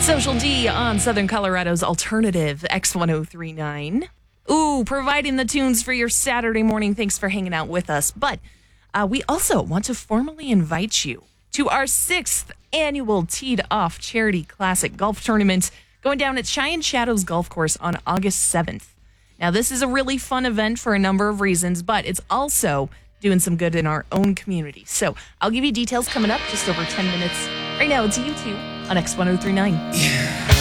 Social D on Southern Colorado's alternative X1039. Ooh, providing the tunes for your Saturday morning. Thanks for hanging out with us. But we also want to formally invite you to our 6th annual Teed Off Charity Classic Golf Tournament going down at Cheyenne Shadows Golf Course on August 7th. Now, this is a really fun event for a number of reasons, but it's also doing some good in our own community. So I'll give you details coming up just over 10 minutes. Right now, it's you two on X1039.